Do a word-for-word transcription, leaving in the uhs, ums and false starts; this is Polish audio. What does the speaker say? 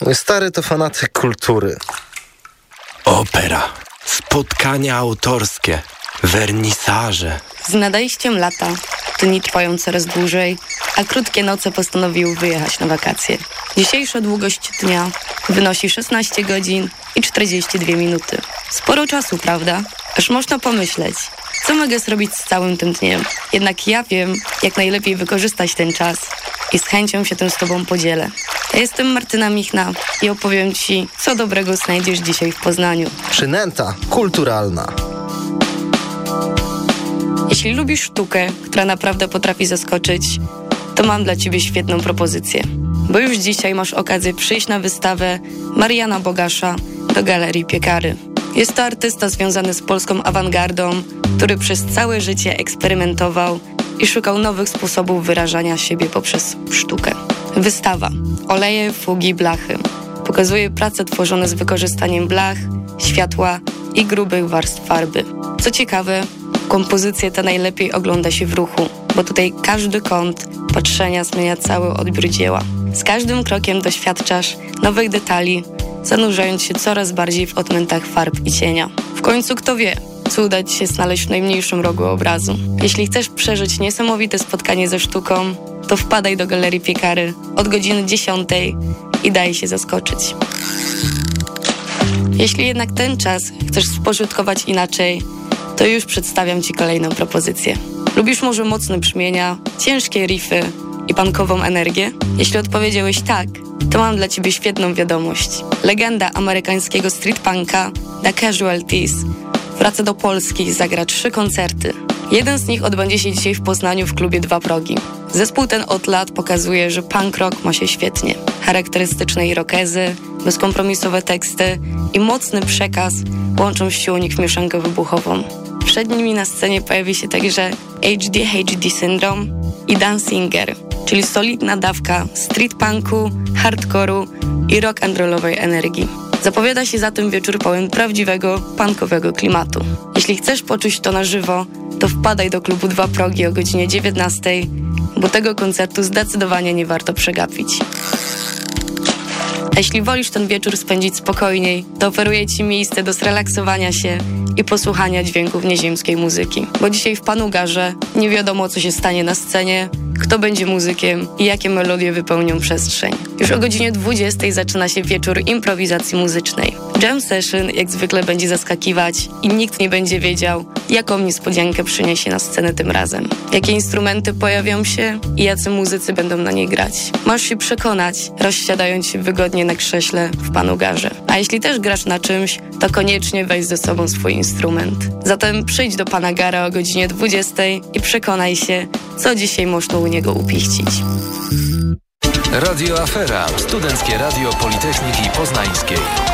Mój stary to fanatyk kultury. Opera, spotkania autorskie, wernisaże. Z nadejściem lata dni trwają coraz dłużej, a krótkie noce postanowiły wyjechać na wakacje. Dzisiejsza długość dnia wynosi szesnaście godzin i czterdzieści dwie minuty. Sporo czasu, prawda? Aż można pomyśleć, co mogę zrobić z całym tym dniem. Jednak ja wiem, jak najlepiej wykorzystać ten czas i z chęcią się tym z Tobą podzielę. Ja jestem Martyna Michna i opowiem Ci, co dobrego znajdziesz dzisiaj w Poznaniu. Przynęta kulturalna. Jeśli lubisz sztukę, która naprawdę potrafi zaskoczyć, to mam dla Ciebie świetną propozycję. Bo już dzisiaj masz okazję przyjść na wystawę Mariana Bogasza do Galerii Piekary. Jest to artysta związany z polską awangardą, który przez całe życie eksperymentował i szukał nowych sposobów wyrażania siebie poprzez sztukę. Wystawa Oleje, fugi, blachy pokazuje prace tworzone z wykorzystaniem blach, światła i grubych warstw farby. Co ciekawe, kompozycję tę najlepiej ogląda się w ruchu, bo tutaj każdy kąt patrzenia zmienia cały odbiór dzieła. Z każdym krokiem doświadczasz nowych detali, zanurzając się coraz bardziej w odmętach farb i cienia. W końcu kto wie, co uda Ci się znaleźć w najmniejszym rogu obrazu. Jeśli chcesz przeżyć niesamowite spotkanie ze sztuką, to wpadaj do Galerii Piekary od godziny dziesiątej i daj się zaskoczyć. Jeśli jednak ten czas chcesz spożytkować inaczej, to już przedstawiam Ci kolejną propozycję. Lubisz może mocne brzmienia, ciężkie riffy i punkową energię? Jeśli odpowiedziałeś tak, to mam dla Ciebie świetną wiadomość. Legenda amerykańskiego street punka The Casualties wraca do Polski i zagra trzy koncerty. Jeden z nich odbędzie się dzisiaj w Poznaniu w klubie Dwa Progi. Zespół ten od lat pokazuje, że punk rock ma się świetnie. Charakterystyczne irokezy, bezkompromisowe teksty i mocny przekaz łączą się u nich w mieszankę wybuchową. Przed nimi na scenie pojawi się także H D H D Syndrome i Danzinger, czyli solidna dawka street punku, hardkoru i rock and rollowej energii. Zapowiada się zatem wieczór pełen prawdziwego, punkowego klimatu. Jeśli chcesz poczuć to na żywo, to wpadaj do klubu Dwa Progi o godzinie dziewiętnastej, bo tego koncertu zdecydowanie nie warto przegapić. A jeśli wolisz ten wieczór spędzić spokojniej, to oferuję Ci miejsce do zrelaksowania się i posłuchania dźwięków nieziemskiej muzyki. Bo dzisiaj w Panugarze nie wiadomo, co się stanie na scenie, kto będzie muzykiem i jakie melodie wypełnią przestrzeń. Już o godzinie dwudziestej zaczyna się wieczór improwizacji muzycznej. Jam session jak zwykle będzie zaskakiwać i nikt nie będzie wiedział, jaką niespodziankę przyniesie na scenę tym razem. Jakie instrumenty pojawią się i jacy muzycy będą na niej grać. Możesz się przekonać, rozsiadając się wygodnie na krześle w Panugarze. A jeśli też grasz na czymś, to koniecznie weź ze sobą swój instrument. Zatem przyjdź do Pana Gara o godzinie dwudziestej i przekonaj się, co dzisiaj można u niego upichcić. Radio Afera, Studenckie Radio Politechniki Poznańskiej.